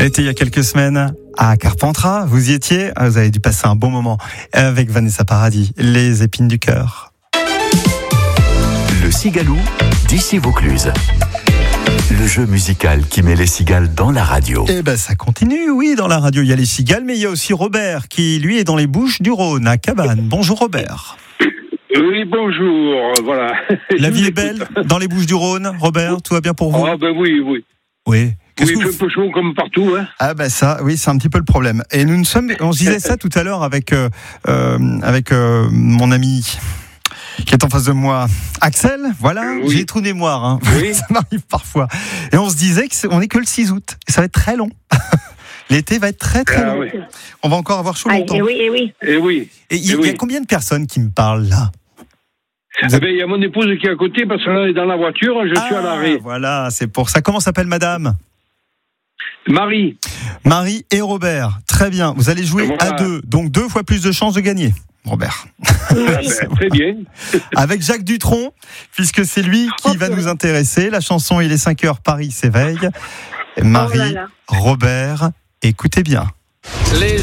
L'été il y a quelques semaines à Carpentras, vous y étiez, vous avez dû passer un bon moment avec Vanessa Paradis, les épines du cœur. Le Cigalou d'ici Vaucluse. Le jeu musical qui met les cigales dans la radio. Eh ben ça continue, oui, dans la radio il y a les cigales, mais il y a aussi Robert qui lui est dans les Bouches-du-Rhône, à Cabannes. Bonjour Robert. Oui, bonjour, voilà. La vie est belle dans les Bouches-du-Rhône, Robert, tout va bien pour vous? Ah ben oui. Oui. Oui, il fait un peu chaud comme partout. Hein. Ah ben ça, oui, c'est un petit peu le problème. Et on se disait ça tout à l'heure avec mon ami qui est en face de moi, Axel. Voilà, oui. J'ai trou de mémoire. Hein. Oui. Ça m'arrive parfois. Et on se disait qu'on est que le 6 août. Et ça va être très long. L'été va être très long. Oui. On va encore avoir chaud longtemps. Et oui. Et il y a combien de personnes qui me parlent là? Il y a mon épouse qui est à côté parce qu'elle est dans la voiture, je suis à l'arrêt. Voilà, c'est pour ça. Comment s'appelle madame? Marie et Robert. Très bien. Vous allez jouer à 2. Donc 2 fois plus de chances de gagner, Robert. Très bien. Avec Jacques Dutronc, puisque c'est lui qui va nous intéresser. La chanson Il est 5h, Paris s'éveille. Marie, Robert, écoutez bien. Les